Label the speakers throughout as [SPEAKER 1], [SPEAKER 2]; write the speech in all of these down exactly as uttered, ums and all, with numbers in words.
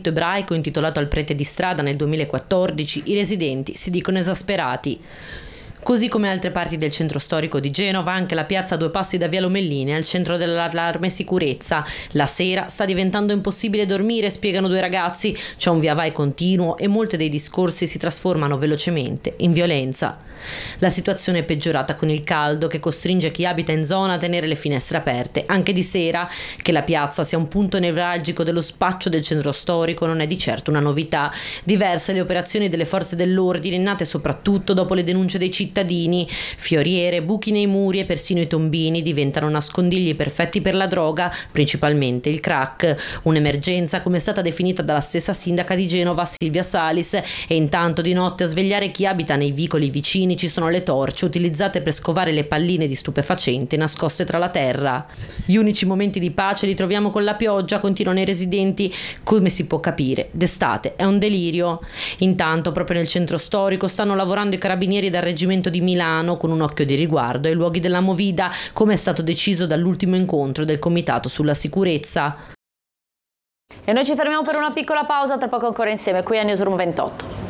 [SPEAKER 1] rito ebraico intitolato al prete di strada nel duemilaquattordici, i residenti si dicono esasperati. Così come altre parti del centro storico di Genova, anche la piazza a due passi da Via Lomellini è al centro dell'allarme sicurezza. La sera sta diventando impossibile dormire, spiegano due ragazzi. C'è un via vai continuo e molti dei discorsi si trasformano velocemente in violenza. La situazione è peggiorata con il caldo che costringe chi abita in zona a tenere le finestre aperte, anche di sera. Che la piazza sia un punto nevralgico dello spaccio del centro storico non è di certo una novità. Diverse le operazioni delle forze dell'ordine, nate soprattutto dopo le denunce dei cittadini. Fioriere, buchi nei muri e persino i tombini diventano nascondigli perfetti per la droga, principalmente il crack. Un'emergenza come è stata definita dalla stessa sindaca di Genova, Silvia Salis, e intanto di notte a svegliare chi abita nei vicoli vicini ci sono le torce utilizzate per scovare le palline di stupefacente nascoste tra la terra. Gli unici momenti di pace li troviamo con la pioggia, continuano i residenti. Come si può capire, d'estate è un delirio. Intanto proprio nel centro storico stanno lavorando i carabinieri del reggimento di Milano con un occhio di riguardo ai luoghi della movida, come è stato deciso dall'ultimo incontro del comitato sulla sicurezza.
[SPEAKER 2] E noi ci fermiamo per una piccola pausa, tra poco ancora insieme qui a Newsroom ventotto.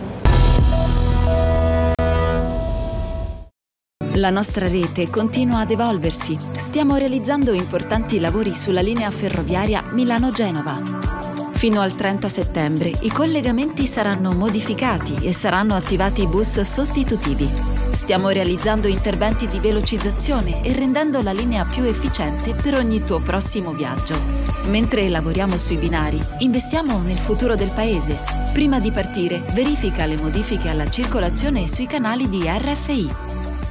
[SPEAKER 3] La nostra rete continua ad evolversi. Stiamo realizzando importanti lavori sulla linea ferroviaria Milano-Genova. Fino al trenta settembre i collegamenti saranno modificati e saranno attivati bus sostitutivi. Stiamo realizzando interventi di velocizzazione e rendendo la linea più efficiente per ogni tuo prossimo viaggio. Mentre lavoriamo sui binari, investiamo nel futuro del paese. Prima di partire, verifica le modifiche alla circolazione sui canali di R F I.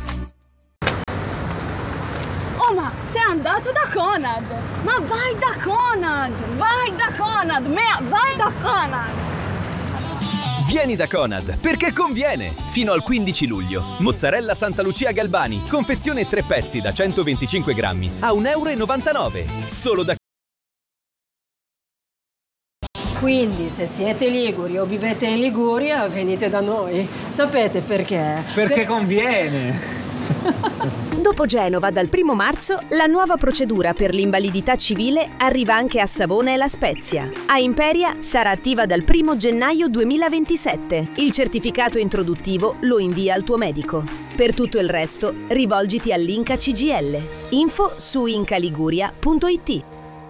[SPEAKER 4] Sei andato da Conad! Ma vai da Conad! Vai da Conad! Mea, vai da Conad!
[SPEAKER 5] Vieni da Conad, perché conviene! Fino al quindici luglio. Mozzarella Santa Lucia Galbani, confezione tre pezzi da centoventicinque grammi a un euro e novantanove. Solo da
[SPEAKER 6] Quindi se siete liguri o vivete in Liguria, venite da noi. Sapete perché?
[SPEAKER 7] Perché
[SPEAKER 6] per...
[SPEAKER 7] conviene!
[SPEAKER 8] Dopo Genova, dal primo marzo, la nuova procedura per l'invalidità civile arriva anche a Savona e La Spezia. A Imperia sarà attiva dal primo gennaio duemilaventisette. Il certificato introduttivo lo invia al tuo medico. Per tutto il resto, rivolgiti all'Inca C G L. Info su incaliguria punto it.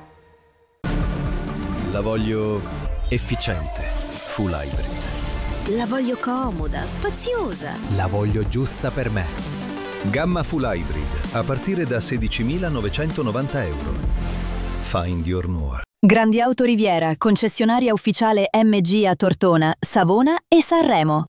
[SPEAKER 9] La voglio efficiente, full hybrid.
[SPEAKER 8] La voglio comoda, spaziosa.
[SPEAKER 9] La voglio giusta per me. Gamma Full Hybrid, a partire da sedicimilanovecentonovanta euro. Find your more.
[SPEAKER 10] Grandi Auto Riviera, concessionaria ufficiale M G a Tortona, Savona e Sanremo.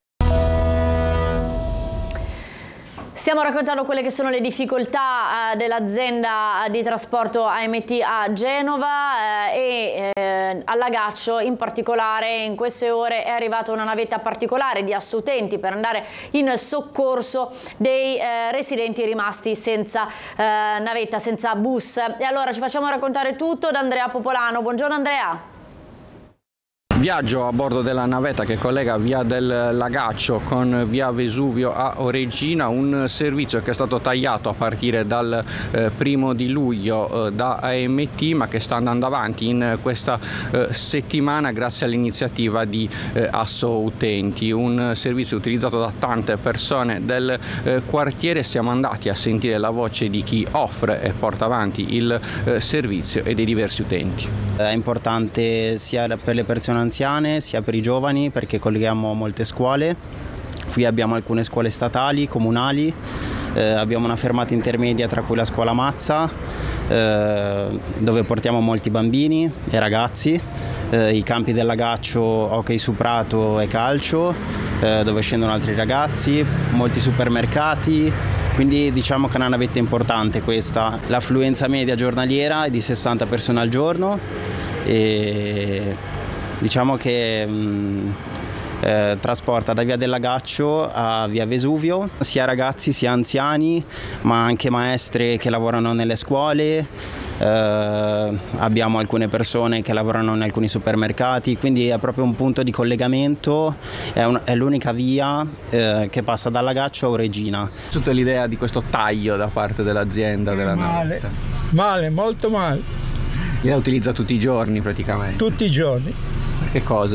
[SPEAKER 2] Stiamo raccontando quelle che sono le difficoltà eh, dell'azienda di trasporto A M T a Genova eh, e eh, a Lagaccio in particolare. In queste ore è arrivata una navetta particolare di assolutenti per andare in soccorso dei eh, residenti rimasti senza eh, navetta, senza bus. E allora ci facciamo raccontare tutto da Andrea Popolano. Buongiorno Andrea.
[SPEAKER 11] Viaggio a bordo della navetta che collega via del Lagaccio con via Vesuvio a Regina, un servizio che è stato tagliato a partire dal eh, primo di luglio eh, da A M T, ma che sta andando avanti in questa eh, settimana grazie all'iniziativa di eh, Asso Utenti, un servizio utilizzato da tante persone del eh, quartiere. Siamo andati a sentire la voce di chi offre e porta avanti il eh, servizio e dei diversi utenti.
[SPEAKER 12] È importante sia per le persone anziane sia per i giovani perché colleghiamo molte scuole. Qui abbiamo alcune scuole statali, comunali, eh, abbiamo una fermata intermedia tra cui la scuola Mazza eh, dove portiamo molti bambini e ragazzi, eh, i campi del Lagaccio, hockey su prato e calcio eh, dove scendono altri ragazzi, molti supermercati. Quindi diciamo che è una navetta importante questa. L'affluenza media giornaliera è di sessanta persone al giorno e diciamo che mh, eh, trasporta da via del Lagaccio a via Vesuvio sia ragazzi sia anziani, ma anche maestre che lavorano nelle scuole. Uh, abbiamo alcune persone che lavorano in alcuni supermercati, quindi è proprio un punto di collegamento, è, un, è l'unica via uh, che passa dal Lagaccio a Regina.
[SPEAKER 11] Tutta l'idea di questo taglio da parte dell'azienda della
[SPEAKER 7] male,
[SPEAKER 11] navetta.
[SPEAKER 7] Male, molto male.
[SPEAKER 11] Lei la utilizza tutti i giorni praticamente?
[SPEAKER 7] Tutti i giorni.
[SPEAKER 11] Per che cosa?